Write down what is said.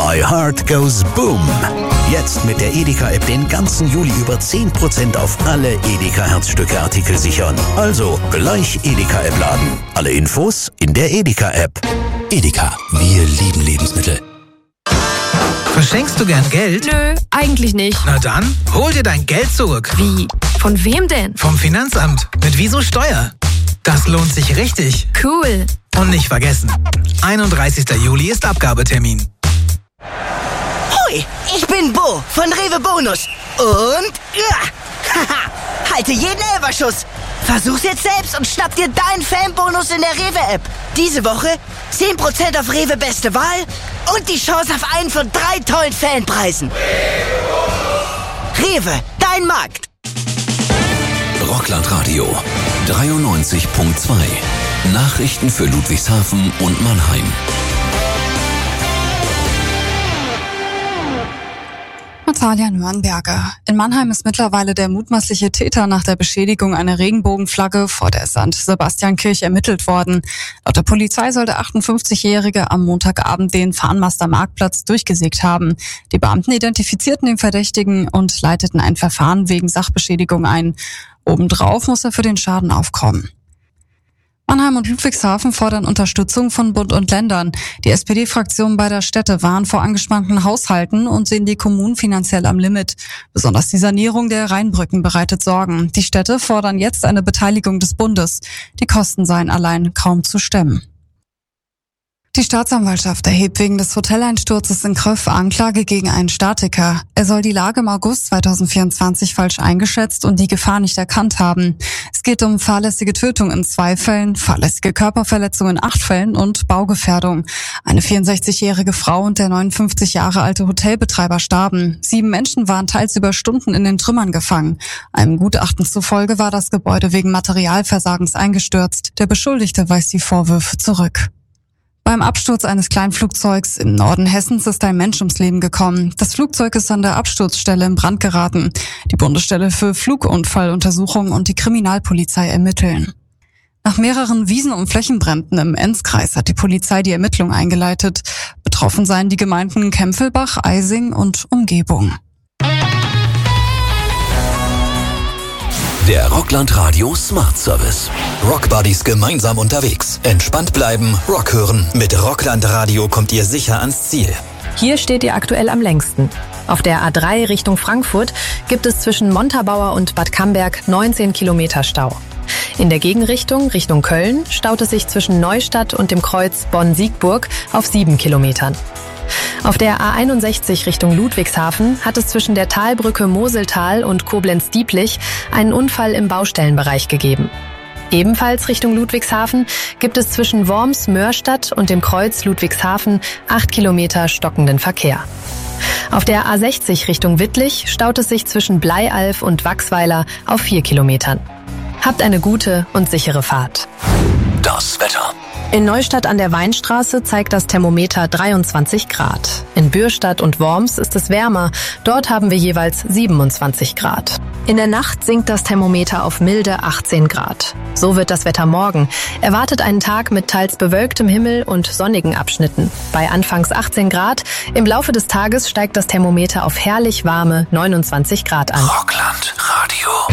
My Heart Goes Boom. Jetzt mit der Edeka-App den ganzen Juli über 10% auf alle Edeka-Herzstücke-Artikel sichern. Also gleich Edeka-App laden. Alle Infos in der Edeka-App. Edeka, wir lieben Lebensmittel. Verschenkst du gern Geld? Nö, eigentlich nicht. Na dann, hol dir dein Geld zurück. Wie? Von wem denn? Vom Finanzamt. Mit Wieso Steuer. Das lohnt sich richtig. Cool. Und nicht vergessen, 31. Juli ist Abgabetermin. Hui, ich bin Bo von Rewe Bonus. Und halte jeden Elferschuss. Versuch's jetzt selbst und schnapp dir deinen Fanbonus in der Rewe-App. Diese Woche 10% auf Rewe Beste Wahl und die Chance auf einen von 3 tollen Fanpreisen. Rewe, dein Markt. Rockland Radio 93.2. Nachrichten für Ludwigshafen und Mannheim. Natalia Nürnberger. In Mannheim ist mittlerweile der mutmaßliche Täter nach der Beschädigung einer Regenbogenflagge vor der St. Sebastiankirche ermittelt worden. Laut der Polizei soll der 58-Jährige am Montagabend den Farnmaster Marktplatz durchgesägt haben. Die Beamten identifizierten den Verdächtigen und leiteten ein Verfahren wegen Sachbeschädigung ein. Obendrauf muss er für den Schaden aufkommen. Mannheim und Ludwigshafen fordern Unterstützung von Bund und Ländern. Die SPD-Fraktionen beider Städte warnen vor angespannten Haushalten und sehen die Kommunen finanziell am Limit. Besonders die Sanierung der Rheinbrücken bereitet Sorgen. Die Städte fordern jetzt eine Beteiligung des Bundes. Die Kosten seien allein kaum zu stemmen. Die Staatsanwaltschaft erhebt wegen des Hoteleinsturzes in Kröff Anklage gegen einen Statiker. Er soll die Lage im August 2024 falsch eingeschätzt und die Gefahr nicht erkannt haben. Es geht um fahrlässige Tötung in 2 Fällen, fahrlässige Körperverletzung in 8 Fällen und Baugefährdung. Eine 64-jährige Frau und der 59 Jahre alte Hotelbetreiber starben. 7 Menschen waren teils über Stunden in den Trümmern gefangen. Einem Gutachten zufolge war das Gebäude wegen Materialversagens eingestürzt. Der Beschuldigte weist die Vorwürfe zurück. Beim Absturz eines Kleinflugzeugs im Norden Hessens ist ein Mensch ums Leben gekommen. Das Flugzeug ist an der Absturzstelle in Brand geraten. Die Bundesstelle für Flugunfalluntersuchung und die Kriminalpolizei ermitteln. Nach mehreren Wiesen- und Flächenbränden im Enzkreis hat die Polizei die Ermittlung eingeleitet. Betroffen seien die Gemeinden Kempfelbach, Eising und Umgebung. Der Rockland Radio Smart Service. Rockbuddies gemeinsam unterwegs. Entspannt bleiben, Rock hören. Mit Rockland Radio kommt ihr sicher ans Ziel. Hier steht ihr aktuell am längsten. Auf der A3 Richtung Frankfurt gibt es zwischen Montabaur und Bad Camberg 19 Kilometer Stau. In der Gegenrichtung, Richtung Köln, staut es sich zwischen Neustadt und dem Kreuz Bonn-Siegburg auf 7 Kilometern. Auf der A61 Richtung Ludwigshafen hat es zwischen der Talbrücke Moseltal und Koblenz-Dieplich einen Unfall im Baustellenbereich gegeben. Ebenfalls Richtung Ludwigshafen gibt es zwischen Worms-Mörstadt und dem Kreuz Ludwigshafen 8 Kilometer stockenden Verkehr. Auf der A60 Richtung Wittlich staut es sich zwischen Bleialf und Wachsweiler auf 4 Kilometern. Habt eine gute und sichere Fahrt. Das Wetter. In Neustadt an der Weinstraße zeigt das Thermometer 23 Grad. In Bürstadt und Worms ist es wärmer. Dort haben wir jeweils 27 Grad. In der Nacht sinkt das Thermometer auf milde 18 Grad. So wird das Wetter morgen. Erwartet einen Tag mit teils bewölktem Himmel und sonnigen Abschnitten. Bei anfangs 18 Grad. Im Laufe des Tages steigt das Thermometer auf herrlich warme 29 Grad an. Rockland Radio.